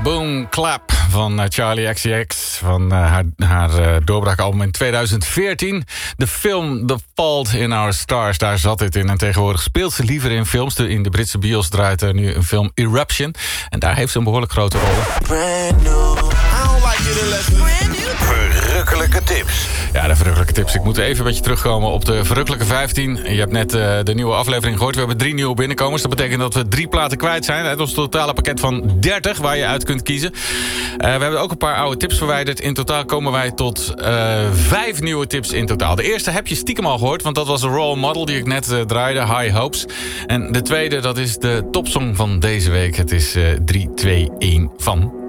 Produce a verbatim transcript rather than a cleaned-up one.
Boom Clap van uh, Charlie X C X. Van uh, haar, haar uh, doorbraakalbum in tweeduizend veertien. De film The Fault in Our Stars, daar zat dit in. En tegenwoordig speelt ze liever in films. In de Britse bios draait er nu een film Eruption. En daar heeft ze een behoorlijk grote rol. Brand new. I don't like it unless it's brand new. Verrukkelijke tips. Ja, de verrukkelijke tips. Ik moet even een beetje terugkomen op de verrukkelijke vijftien. Je hebt net uh, de nieuwe aflevering gehoord. We hebben drie nieuwe binnenkomers. Dat betekent dat we drie platen kwijt zijn. Uit ons totale pakket van dertig waar je uit kunt kiezen. Uh, we hebben ook een paar oude tips verwijderd. In totaal komen wij tot uh, vijf nieuwe tips in totaal. De eerste heb je stiekem al gehoord, want dat was een role model die ik net uh, draaide. High Hopes. En de tweede, dat is de topsong van deze week. Het is uh, drie twee een van...